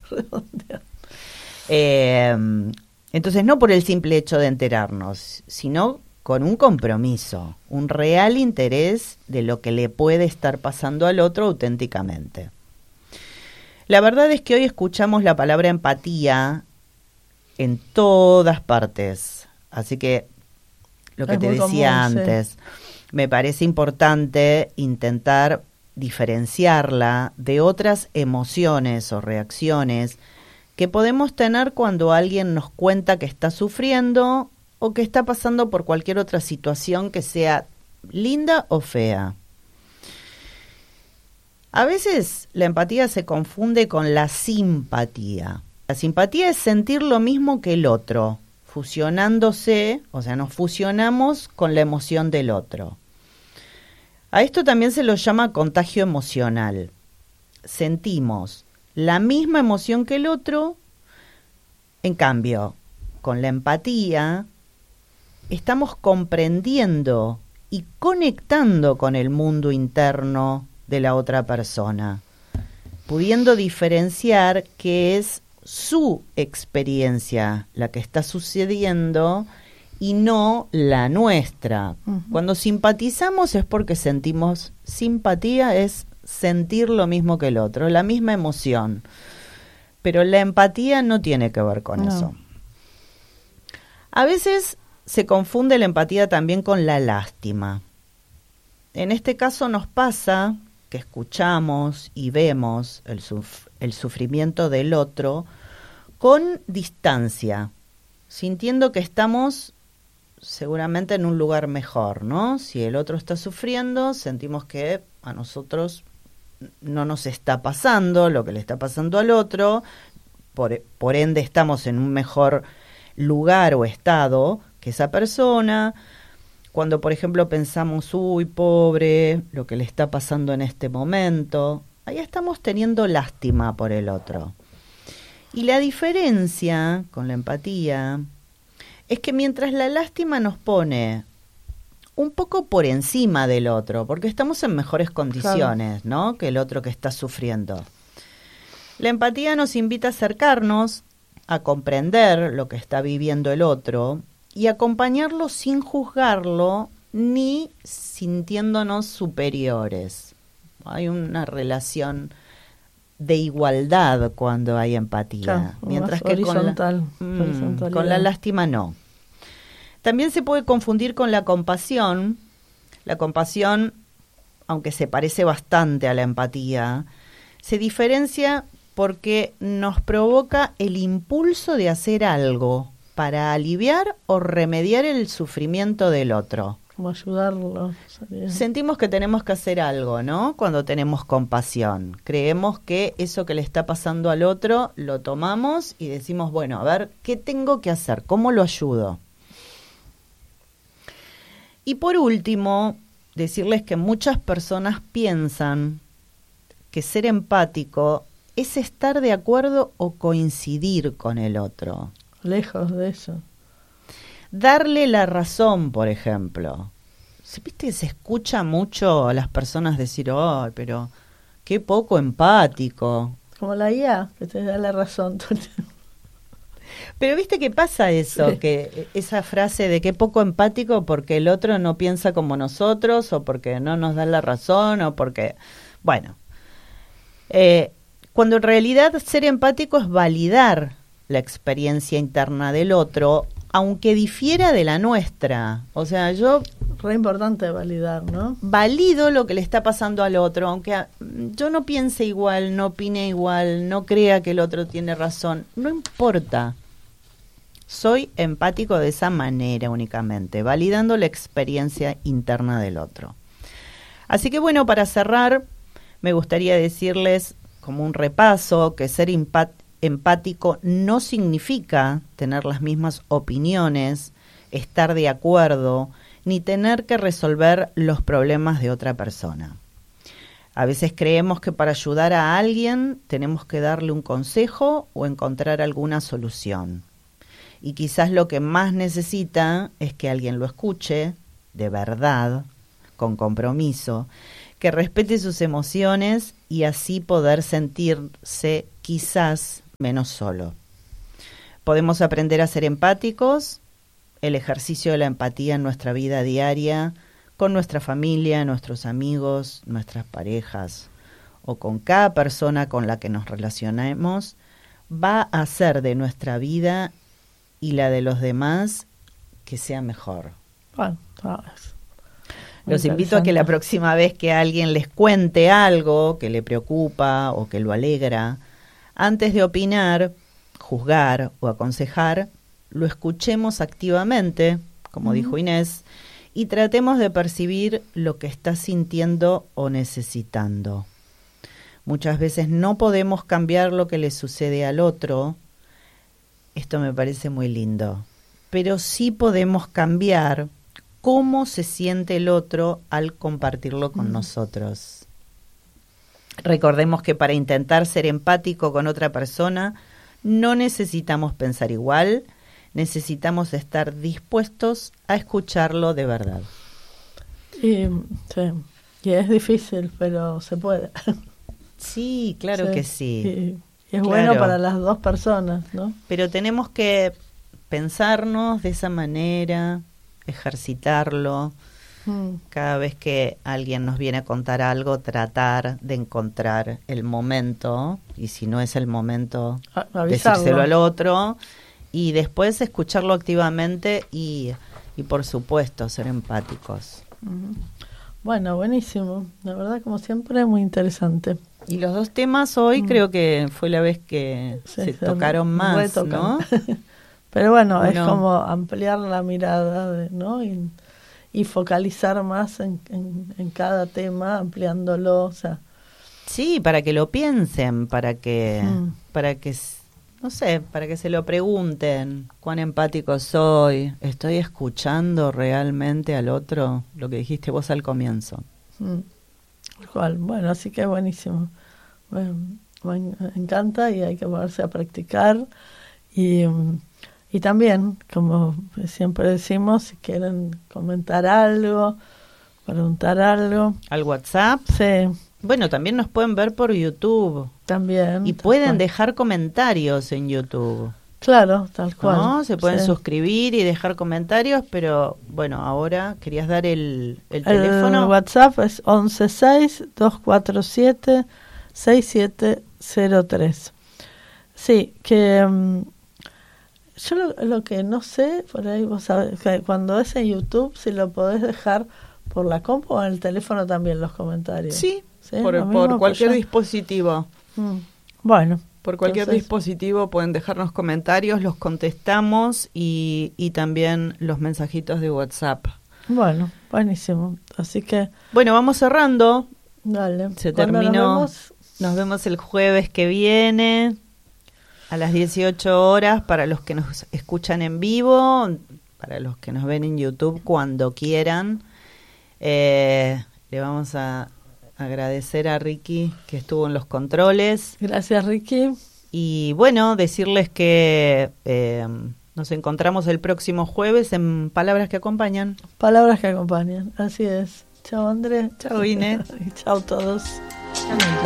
redondear. Entonces, no por el simple hecho de enterarnos, sino con un compromiso, un real interés de lo que le puede estar pasando al otro auténticamente. La verdad es que hoy escuchamos la palabra empatía en todas partes, así que lo que Es te muy decía común, antes, sí. me parece importante intentar diferenciarla de otras emociones o reacciones que podemos tener cuando alguien nos cuenta que está sufriendo o que está pasando por cualquier otra situación que sea linda o fea. A veces la empatía se confunde con la simpatía. La simpatía es sentir lo mismo que el otro, fusionándose, o sea, nos fusionamos con la emoción del otro. A esto también se lo llama contagio emocional. Sentimos la misma emoción que el otro, en cambio, con la empatía, estamos comprendiendo y conectando con el mundo interno de la otra persona, pudiendo diferenciar que es su experiencia la que está sucediendo y no la nuestra. Uh-huh. Cuando simpatizamos es porque sentimos simpatía, es sentir lo mismo que el otro, la misma emoción. Pero la empatía no tiene que ver con eso. A veces se confunde la empatía también con la lástima. En este caso nos pasa que escuchamos y vemos el sufrimiento del otro con distancia, sintiendo que estamos seguramente en un lugar mejor, ¿no? Si el otro está sufriendo, sentimos que a nosotros no nos está pasando lo que le está pasando al otro, por ende estamos en un mejor lugar o estado que esa persona. Cuando, por ejemplo, pensamos, uy, pobre, lo que le está pasando en este momento, ahí estamos teniendo lástima por el otro. Y la diferencia con la empatía es que mientras la lástima nos pone un poco por encima del otro, porque estamos en mejores condiciones, claro, ¿no?, que el otro que está sufriendo. La empatía nos invita a acercarnos, a comprender lo que está viviendo el otro y acompañarlo sin juzgarlo ni sintiéndonos superiores. Hay una relación de igualdad cuando hay empatía, claro, mientras que con la lástima no. También se puede confundir con la compasión. La compasión, aunque se parece bastante a la empatía, se diferencia porque nos provoca el impulso de hacer algo para aliviar o remediar el sufrimiento del otro. Como ayudarlo. Sentimos que tenemos que hacer algo, ¿no? Cuando tenemos compasión. Creemos que eso que le está pasando al otro lo tomamos y decimos, bueno, a ver, ¿qué tengo que hacer? ¿Cómo lo ayudo? Y por último, decirles que muchas personas piensan que ser empático es estar de acuerdo o coincidir con el otro. Lejos de eso. Darle la razón, por ejemplo. ¿Viste que se escucha mucho a las personas decir, oh, pero qué poco empático? Como la IA, que te da la razón. Pero viste que pasa eso, sí, que esa frase de qué poco empático porque el otro no piensa como nosotros, o porque no nos da la razón, o porque... Bueno, cuando en realidad ser empático es validar la experiencia interna del otro, aunque difiera de la nuestra. O sea, yo... Re importante validar, ¿no? Valido lo que le está pasando al otro, aunque yo no piense igual, no opine igual, no crea que el otro tiene razón. No importa. Soy empático de esa manera únicamente, validando la experiencia interna del otro. Así que bueno, para cerrar, me gustaría decirles como un repaso que ser empático no significa tener las mismas opiniones, estar de acuerdo, ni tener que resolver los problemas de otra persona. A veces creemos que para ayudar a alguien tenemos que darle un consejo o encontrar alguna solución. Y quizás lo que más necesita es que alguien lo escuche, de verdad, con compromiso, que respete sus emociones y así poder sentirse quizás menos solo. Podemos aprender a ser empáticos, el ejercicio de la empatía en nuestra vida diaria, con nuestra familia, nuestros amigos, nuestras parejas o con cada persona con la que nos relacionemos, va a hacer de nuestra vida y la de los demás que sea mejor. Bueno, los invito a que la próxima vez que alguien les cuente algo que le preocupa o que lo alegra, antes de opinar, juzgar o aconsejar, lo escuchemos activamente, como dijo Inés, y tratemos de percibir lo que está sintiendo o necesitando. Muchas veces no podemos cambiar lo que le sucede al otro. Esto me parece muy lindo. Pero sí podemos cambiar cómo se siente el otro al compartirlo con nosotros. Recordemos que para intentar ser empático con otra persona, no necesitamos pensar igual, necesitamos estar dispuestos a escucharlo de verdad. Y es difícil, pero se puede. Sí, claro que sí. Y es bueno para las dos personas, ¿no? Pero tenemos que pensarnos de esa manera, ejercitarlo. Cada vez que alguien nos viene a contar algo, tratar de encontrar el momento, y si no es el momento, decírselo al otro, y después escucharlo activamente y por supuesto, ser empáticos. Bueno, buenísimo. La verdad, como siempre, muy interesante. Y los dos temas hoy creo que fue la vez que se tocaron más, ¿no? Pero bueno, es como ampliar la mirada, ¿no? Y focalizar más en cada tema, ampliándolo, o sea. Sí, para que lo piensen, para que no sé, para que se lo pregunten, cuán empático soy, estoy escuchando realmente al otro, lo que dijiste vos al comienzo. Bueno, así que buenísimo. Bueno, me encanta y hay que ponerse a practicar y también, como siempre decimos, si quieren comentar algo, preguntar algo. ¿Al WhatsApp? Sí. Bueno, también nos pueden ver por YouTube. También. Y pueden dejar comentarios en YouTube. Claro, tal cual. ¿No? Se pueden suscribir y dejar comentarios, pero bueno, ahora querías dar el teléfono. El WhatsApp es 116-247-6703. Sí, que yo lo que no sé, por ahí vos sabés, que cuando es en YouTube, si lo podés dejar por la compu o en el teléfono también los comentarios. Sí, por cualquier dispositivo. Bueno. Por cualquier dispositivo pueden dejarnos comentarios, los contestamos y también los mensajitos de WhatsApp. Bueno, buenísimo. Así que... Bueno, vamos cerrando. Dale. Se terminó. Nos vemos el jueves que viene a las 18 horas para los que nos escuchan en vivo, para los que nos ven en YouTube cuando quieran. Le vamos a agradecer a Ricky que estuvo en los controles. Gracias, Ricky. Y bueno, decirles que nos encontramos el próximo jueves en Palabras que Acompañan. Palabras que Acompañan, así es. Chao, Andrés. Chao, Inés. Chao, todos. Chao.